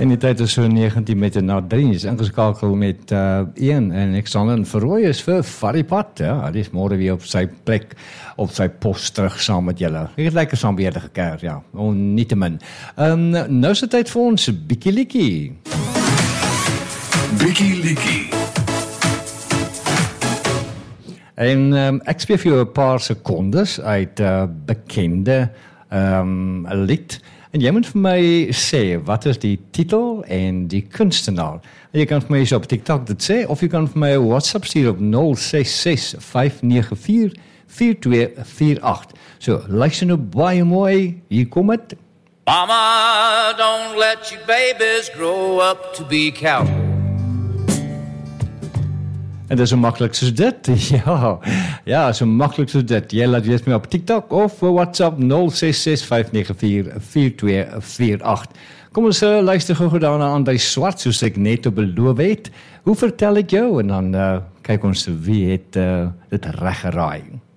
En die tyd is so 19 minute na 3, is ingeskakel met 1 en ek staan in verrooi is vir Varipad, ja, die is môre weer op sy plek, op sy pos terug saam met julle. Ek het lekker saam beheerde gekeer, ja, nietemin. Nou is die tyd vir ons Bikkie Likkie. Bikkie Likkie. En ek speel vir jou 'n paar sekondes uit bekende lied. En jy moet vir my sê, wat is die titel en die kunstenaar? En jy kan vir my op TikTok dit sê, of jy kan vir my WhatsApp stuur op 066-594-4248. So, luister nou baie mooi, hier kom het. Mama, don't let your babies grow up to be cowboys. En dit is so maklik soos dit, ja, so maklik soos dit. Jy laat weet my op TikTok of WhatsApp 066-594-4248. Kom ons luister gou daarna aan by Swart, soos ek net beloof het. Hoe vertel ek jou? En dan kyk ons wie het dit reg geraai.